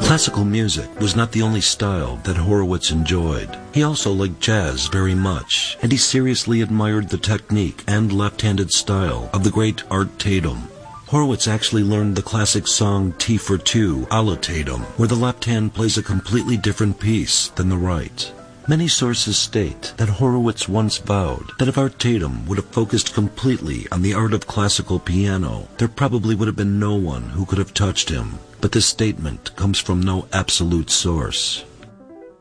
Classical music was not the only style that Horowitz enjoyed. He also liked jazz very much, and he seriously admired the technique and left-handed style of the great Art Tatum. Horowitz actually learned the classic song Tea for Two a la Tatum, where the left hand plays a completely different piece than the right. Many sources state that Horowitz once vowed that if Art Tatum would have focused completely on the art of classical piano, there probably would have been no one who could have touched him. But this statement comes from no absolute source.